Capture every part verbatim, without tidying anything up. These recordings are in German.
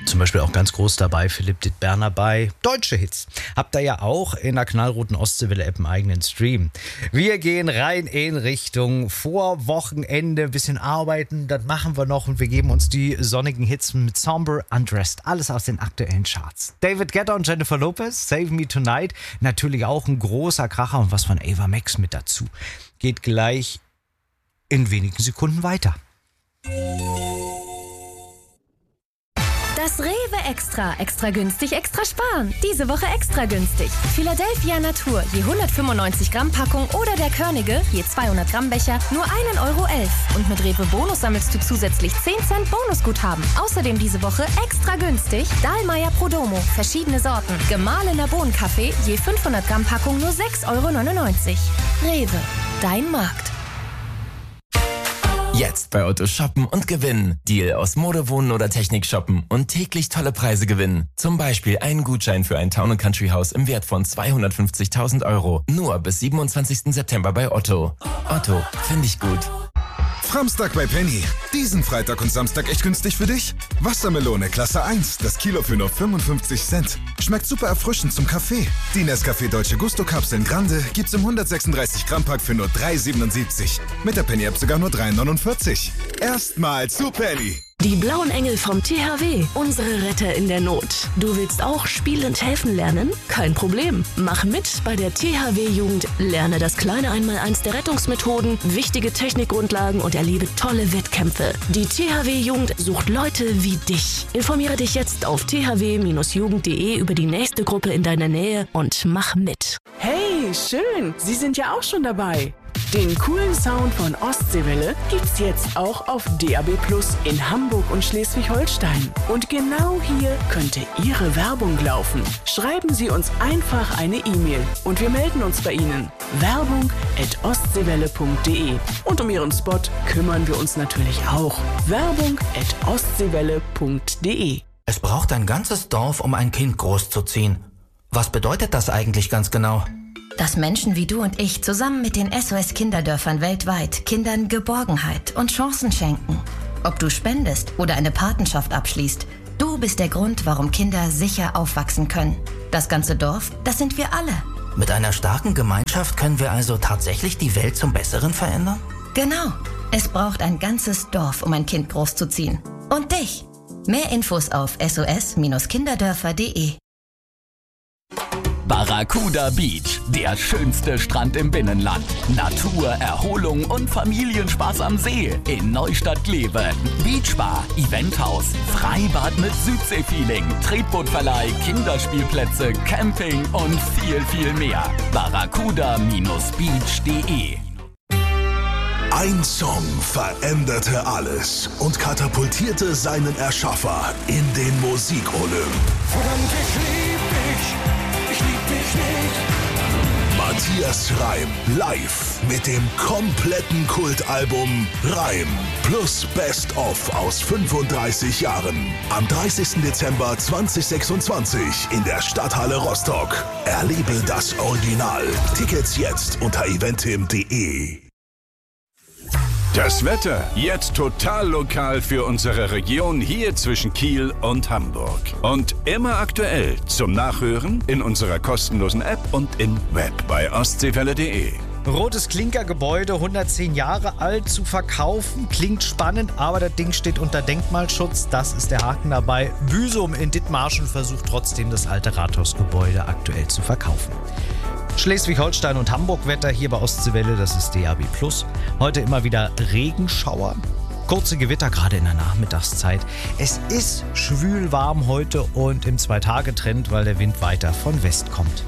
Zum Beispiel auch ganz groß dabei Philipp Dittberner bei Deutsche Hits. Habt ihr ja auch in der knallroten Ostseewelle-App einen eigenen Stream. Wir gehen rein in Richtung Vorwochenende, ein bisschen arbeiten, das machen wir noch und wir geben uns die sonnigen Hits mit Somber, Undressed, alles aus den aktuellen Charts. David Guetta und Jennifer Lopez, Save Me Tonight, natürlich auch ein großer Kracher und was von Ava Max mit dazu. Geht gleich in wenigen Sekunden weiter. Das Rewe Extra. Extra günstig, extra sparen. Diese Woche extra günstig. Philadelphia Natur, je hundertfünfundneunzig Gramm Packung oder der Körnige, je zweihundert Gramm Becher, nur ein Euro elf. Und mit Rewe Bonus sammelst du zusätzlich zehn Cent Bonusguthaben. Außerdem diese Woche extra günstig Dahlmeier Prodomo, verschiedene Sorten. Gemahlener Bohnenkaffee, je fünfhundert Gramm Packung nur sechs Euro neunundneunzig. Rewe, dein Markt. Jetzt bei Otto shoppen und gewinnen. Deal aus Mode, Wohnen oder Technik shoppen und täglich tolle Preise gewinnen. Zum Beispiel einen Gutschein für ein Town and Country Haus im Wert von zweihundertfünfzigtausend Euro. Nur bis siebenundzwanzigsten September bei Otto. Otto, finde ich gut. Framstag bei Penny. Diesen Freitag und Samstag echt günstig für dich? Wassermelone Klasse eins, das Kilo für nur fünfundfünfzig Cent. Schmeckt super erfrischend zum Kaffee. Die Nescafé Dolce Gusto Kapseln Grande gibt's im hundertsechsunddreißig Gramm Pack für nur drei siebenundsiebzig. Mit der Penny App sogar nur drei neunundvierzig. Erstmal zu Penny. Die blauen Engel vom T H W, unsere Retter in der Not. Du willst auch spielend helfen lernen? Kein Problem. Mach mit bei der T H W-Jugend. Lerne das kleine Einmaleins der Rettungsmethoden, wichtige Technikgrundlagen und erlebe tolle Wettkämpfe. Die T H W-Jugend sucht Leute wie dich. Informiere dich jetzt auf t h w Bindestrich jugend punkt d e über die nächste Gruppe in deiner Nähe und mach mit. Hey, schön! Sie sind ja auch schon dabei. Den coolen Sound von Ostseewelle gibt's jetzt auch auf D A B Plus in Hamburg und Schleswig-Holstein. Und genau hier könnte Ihre Werbung laufen. Schreiben Sie uns einfach eine E-Mail und wir melden uns bei Ihnen. Werbung at ostseewelle punkt d e. Und um Ihren Spot kümmern wir uns natürlich auch. Werbung at ostseewelle punkt d e. Es braucht ein ganzes Dorf, um ein Kind großzuziehen. Was bedeutet das eigentlich ganz genau? Dass Menschen wie du und ich zusammen mit den S O S-Kinderdörfern weltweit Kindern Geborgenheit und Chancen schenken. Ob du spendest oder eine Patenschaft abschließt, du bist der Grund, warum Kinder sicher aufwachsen können. Das ganze Dorf, das sind wir alle. Mit einer starken Gemeinschaft können wir also tatsächlich die Welt zum Besseren verändern? Genau. Es braucht ein ganzes Dorf, um ein Kind großzuziehen. Und dich. Mehr Infos auf s o s kinderdörfer punkt d e. Barracuda Beach, der schönste Strand im Binnenland. Natur, Erholung und Familienspaß am See in Neustadt-Glewe. Beachbar, Eventhaus, Freibad mit Südseefeeling, Tretbootverleih, Kinderspielplätze, Camping und viel, viel mehr. barracuda Bindestrich beach punkt d e. Ein Song veränderte alles und katapultierte seinen Erschaffer in den Musikolymp. Verdammt, ich lieb dich, ich lieb dich nicht. Matthias Reim live mit dem kompletten Kultalbum Reim plus Best of aus fünfunddreißig Jahren. Am dreißigsten Dezember zweitausendsechsundzwanzig in der Stadthalle Rostock. Erlebe das Original. Tickets jetzt unter eventim punkt d e. Das Wetter jetzt total lokal für unsere Region hier zwischen Kiel und Hamburg. Und immer aktuell zum Nachhören in unserer kostenlosen App und im Web bei ostseewelle punkt d e. Rotes Klinkergebäude, hundertzehn Jahre alt, zu verkaufen. Klingt spannend, aber das Ding steht unter Denkmalschutz. Das ist der Haken dabei. Büsum in Dithmarschen versucht trotzdem, das alte Rathausgebäude aktuell zu verkaufen. Schleswig-Holstein und Hamburg-Wetter hier bei Ostseewelle, das ist D A B Plus. Heute immer wieder Regenschauer. Kurze Gewitter, gerade in der Nachmittagszeit. Es ist schwül warm heute und im Zwei-Tage-Trend, weil der Wind weiter von West kommt.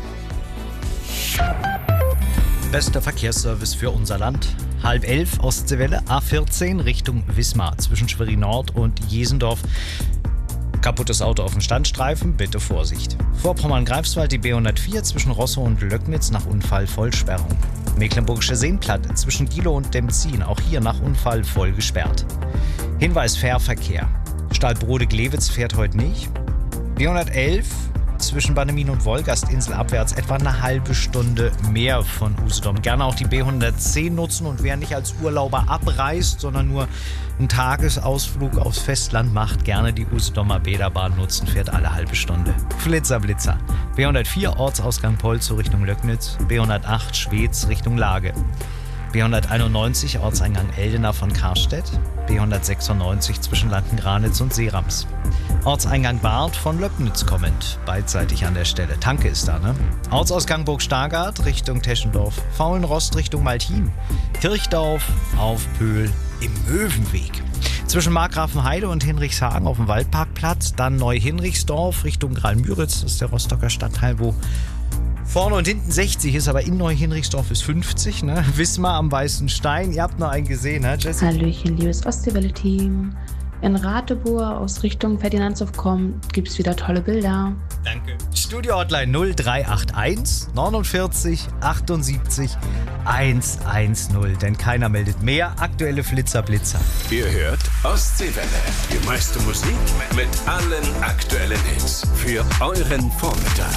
Bester Verkehrsservice für unser Land. Halb elf Ostseewelle, A vierzehn Richtung Wismar zwischen Schwerin Nord und Jesendorf. Kaputtes Auto auf dem Standstreifen, bitte Vorsicht. Vorpommern-Greifswald die B hundertvier zwischen Rosso und Löcknitz nach Unfall Vollsperrung. Mecklenburgische Seenplatte zwischen Gilow und Demzin, auch hier nach Unfall voll gesperrt. Hinweis Fährverkehr. Stahlbrode-Glewitz fährt heute nicht. B hundertelf zwischen Bannemin und Wolgastinsel abwärts etwa eine halbe Stunde mehr von Usedom. Gerne auch die B hundertzehn nutzen und wer nicht als Urlauber abreist, sondern nur einen Tagesausflug aufs Festland macht, gerne die Usedomer Bäderbahn nutzen, fährt alle halbe Stunde. Flitzer, Blitzer. B hundertvier Ortsausgang Polzow Richtung Löcknitz, B hundertacht Schwez Richtung Lage. B hunderteinundneunzig Ortseingang Eldena von Karstedt, B hundertsechsundneunzig zwischen Landengranitz und Seerams. Ortseingang Barth von Löcknitz kommend, beidseitig an der Stelle. Tanke ist da, ne? Ortsausgang Burg Stargard Richtung Teschendorf, Faulenrost Richtung Maltin, Kirchdorf auf Pöhl im Möwenweg. Zwischen Markgrafenheide und Hinrichshagen auf dem Waldparkplatz, dann Neu-Hinrichsdorf Richtung Graal-Müritz, das ist der Rostocker Stadtteil, wo vorne und hinten sechzig ist, aber in Neu-Hinrichsdorf ist fünfzig, ne? Wismar am Weißen Stein, ihr habt noch einen gesehen, ne, Jesse? Hallöchen, liebes Ostseewelle-Team. In Ratibor aus Richtung Ferdinandshof kommt, gibt's wieder tolle Bilder. Danke. Studio-Hotline null drei acht eins neunundvierzig achtundsiebzig hundertzehn, denn keiner meldet mehr. Aktuelle Flitzer, Blitzer. Ihr hört Ostseewelle. Die meiste Musik mit allen aktuellen Hits für euren Vormittag.